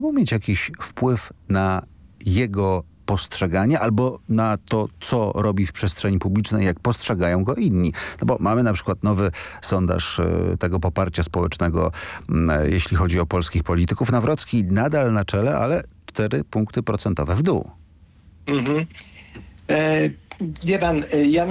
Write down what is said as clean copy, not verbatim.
mógł mieć jakiś wpływ na jego postrzeganie albo na to, co robi w przestrzeni publicznej, jak postrzegają go inni. No bo mamy na przykład nowy sondaż tego poparcia społecznego, jeśli chodzi o polskich polityków. Nawrocki nadal na czele, ale 4 punkty procentowe w dół. Wie pan, ja